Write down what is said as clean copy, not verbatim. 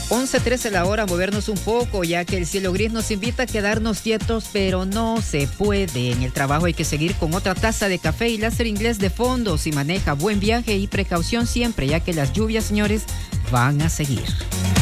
11:13 la hora, movernos un poco, ya que el cielo gris nos invita a quedarnos quietos, pero no se puede. En el trabajo hay que seguir con otra taza de café y láser inglés de fondo. Si maneja, buen viaje y precaución siempre, ya que las lluvias, señores, van a seguir.